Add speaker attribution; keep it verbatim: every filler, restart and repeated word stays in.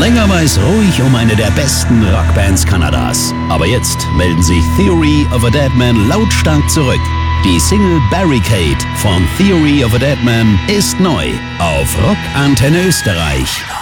Speaker 1: Sprenger weiß ruhig um eine der besten Rockbands Kanadas. Aber jetzt melden sich Theory of a Deadman lautstark zurück. Die Single Barricade von Theory of a Deadman ist neu auf Rock Antenne Österreich.